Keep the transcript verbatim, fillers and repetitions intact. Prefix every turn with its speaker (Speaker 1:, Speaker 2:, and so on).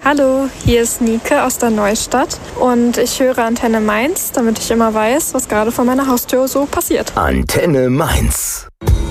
Speaker 1: Hallo, hier ist Nike aus der Neustadt und ich höre Antenne Mainz, damit ich immer weiß, was gerade vor meiner Haustür so passiert.
Speaker 2: Antenne Mainz.